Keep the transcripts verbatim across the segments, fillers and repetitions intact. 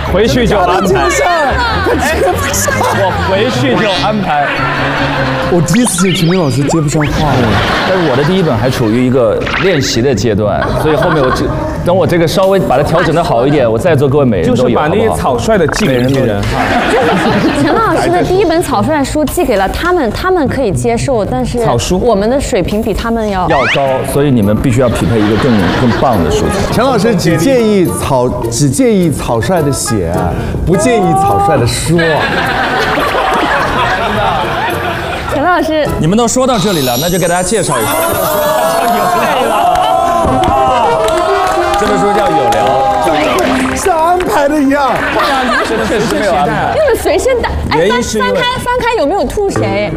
回去就安排。我回去就安排。 我第一次见陈明老师接不上话了。 但是我的第一本还处于一个练习的阶段，所以后面我只等我这个稍微把它调整的好一点，我再做各位美人都有。 就是把那些草率的寄给人家人。 陈老师的第一本草率书寄给了他们，他们可以接受，但是草书我们的水平比他们要要高，所以你们必须要匹配一个更更棒的书材。 陈老师只建议草，只建议草率的写，不建议草率的说。 陈老师， 你们都说到这里了，那就给大家介绍一下。这本书叫《有聊》， 像安排的一样。 这确实没有安排。 用随身带，哎，翻翻开翻开有没有吐谁？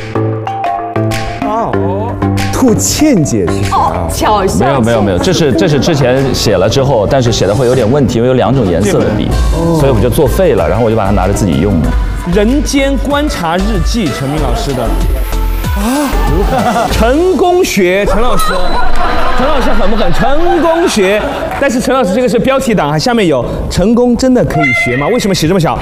哦，吐倩姐是谁啊？ 巧笑。 没有没有没有，这是这是之前写了之后，但是写的会有点问题，因为有两种颜色的笔，所以我就作废了，然后我就把它拿着自己用的。 人间观察日记，陈明老师的啊，成功学，陈老师，陈老师狠不狠？成功学，但是陈老师这个是标题党，下面有成功真的可以学吗？为什么写这么小？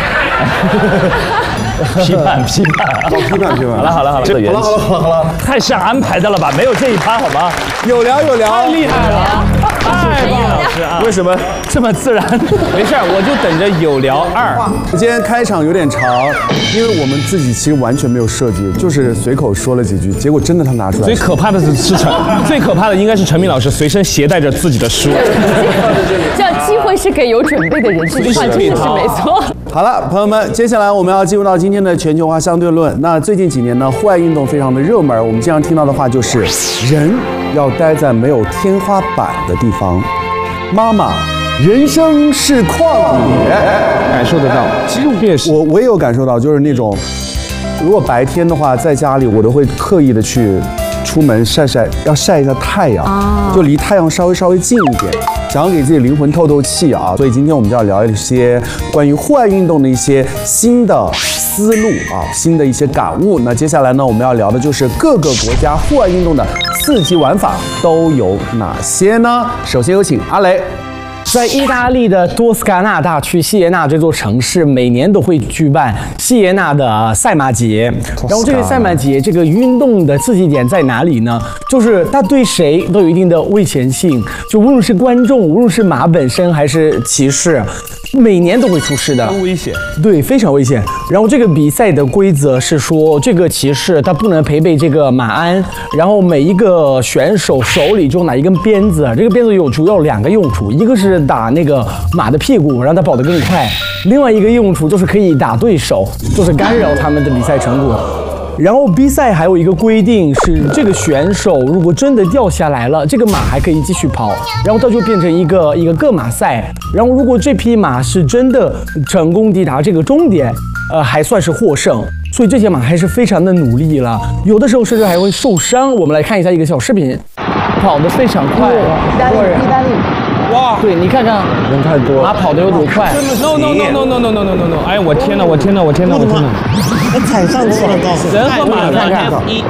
批判批判， 好批判批判。 好了好了好了，这个元气， 好了好了好了， 太像安排的了吧？没有这一趴好吗？ 有聊有聊， 太厉害了，太棒了！老师啊， 为什么这么自然？ 没事，我就等着有聊二。 今天开场有点长，因为我们自己其实完全没有设计，就是随口说了几句，结果真的他拿出来。 最可怕的是是陈，最可怕的应该是陈明老师随身携带着自己的书。 叫机会是给有准备的人，这句话真的是没错。 好了，朋友们，接下来我们要进入到今天的全球化相对论。那最近几年呢，户外运动非常的热门，我们经常听到的话就是人要待在没有天花板的地方。妈妈，人生是旷野， 感受得到。其实我也是， 我我也有感受到，就是那种，如果白天的话，在家里我都会刻意的去出门晒晒，要晒一下太阳，就离太阳稍微稍微近一点。想要给自己灵魂透透气啊，所以今天我们就要聊一些关于户外运动的一些新的思路啊，新的一些感悟。那接下来呢，我们要聊的就是各个国家户外运动的四级玩法都有哪些呢？首先有请阿雷。 在意大利的多斯卡纳大区西耶纳这座城市，每年都会举办西耶纳的赛马节。然后这个赛马节，这个运动的刺激点在哪里呢？就是它对谁都有一定的危险性，就无论是观众，无论是马本身还是骑士，每年都会出事的， 危险。 对，非常危险。然后这个比赛的规则是说，这个骑士他不能违背这个马鞍，然后每一个选手手里就拿一根鞭子，这个鞭子有主要两个用处，一个是打那个马的屁股，让它跑得更快；另外一个用处就是可以打对手，就是干扰他们的比赛成果。然后比赛还有一个规定是，这个选手如果真的掉下来了，这个马还可以继续跑，然后它就变成一个一个个马赛。然后如果这匹马是真的成功抵达这个终点，呃，还算是获胜。所以这些马还是非常的努力了，有的时候甚至还会受伤。我们来看一下一个小视频，跑得非常快， 意大利，意大利。 哇，对你看看， 人太多了， 马跑得有多快 ？No no no no no no no no no no！ 哎，我天哪，我天哪，我天哪，我天哪！ 踩上去了， 人和马看看，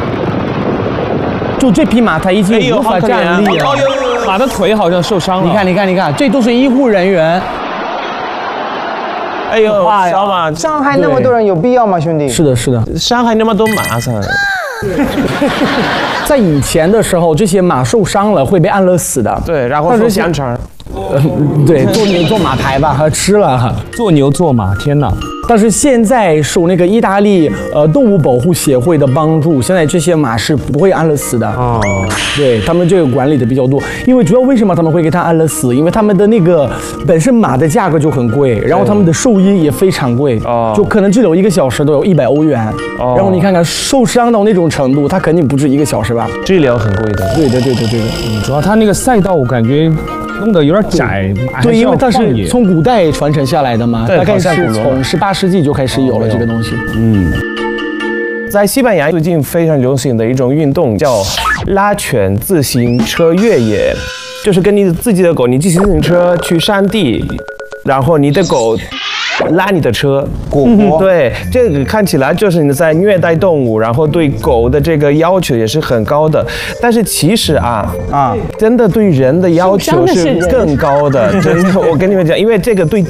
就这匹马它已经无法站立了， 马的腿好像受伤了。 你看，你看，你看，这都是医护人员。 哎呦，小马，伤害那么多人有必要吗，兄弟？ 是的，是的， 伤害那么多马上。 在以前的时候，这些马受伤了会被安乐死的。 对，然后做香肠。 呃，对，做牛做马排吧，还吃了。 做牛做马，天哪！ 但是现在受那个意大利呃动物保护协会的帮助，现在这些马是不会安乐死的。哦，对他们这个管理的比较多，因为主要为什么他们会给他安乐死？因为他们的那个本身马的价格就很贵，然后他们的兽医也非常贵，哦，就可能治疗一个小时都有一百欧元。哦，然后你看看受伤到那种程度，他肯定不止一个小时吧？ 治疗很贵的。 对的，对的，对的。 嗯，主要他那个赛道我感觉弄得有点窄。 对，因为它是从古代传承下来的嘛，大概是从十八世纪就开始有了这个东西。嗯， 在西班牙最近非常流行的一种运动叫拉犬自行车越野，就是跟你自己的狗，你骑自行车去山地，然后你的狗拉你的车，嗯、对，这个看起来就是你在虐待动物，然后对狗的这个要求也是很高的。但是其实啊啊，真的对人的要求是更高的。真的，我跟你们讲，因为这个对